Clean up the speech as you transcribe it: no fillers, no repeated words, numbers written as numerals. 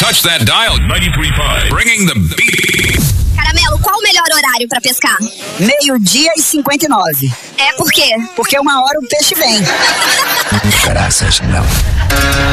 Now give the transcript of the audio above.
touch that dial. 93.5. Bringing the beat. Caramelo, qual o melhor horário pra pescar? 12:59. É por quê? Porque 1 hora o peixe vem. Graças não.